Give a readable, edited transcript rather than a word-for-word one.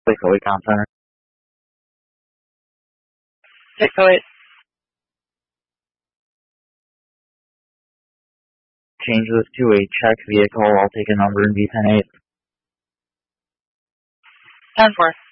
Code Comm Center. 608. Change this to a checked vehicle. I'll take a number and be 10-8. 10-4.